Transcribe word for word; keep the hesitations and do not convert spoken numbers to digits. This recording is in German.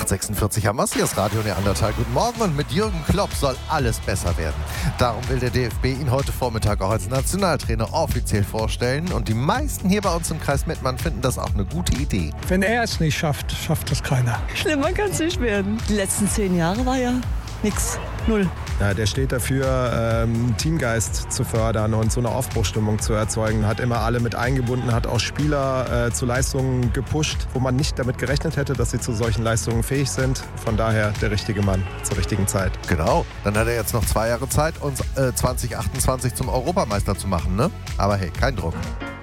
acht sechsundvierzig haben wir es. Hier ist Radio Neandertal. Guten Morgen, und mit Jürgen Klopp soll alles besser werden. Darum will der D F B ihn heute Vormittag auch als Nationaltrainer offiziell vorstellen. Und die meisten hier bei uns im Kreis Mettmann finden das auch eine gute Idee. Wenn er es nicht schafft, schafft es keiner. Schlimmer kann es nicht werden. Die letzten zehn Jahre war ja nix. Null. Ja, der steht dafür, ähm, Teamgeist zu fördern und so eine Aufbruchsstimmung zu erzeugen. Hat immer alle mit eingebunden, hat auch Spieler äh, zu Leistungen gepusht, wo man nicht damit gerechnet hätte, dass sie zu solchen Leistungen fähig sind. Von daher der richtige Mann zur richtigen Zeit. Genau. Dann hat er jetzt noch zwei Jahre Zeit, uns äh, zwanzig achtundzwanzig zum Europameister zu machen, ne? Aber hey, kein Druck.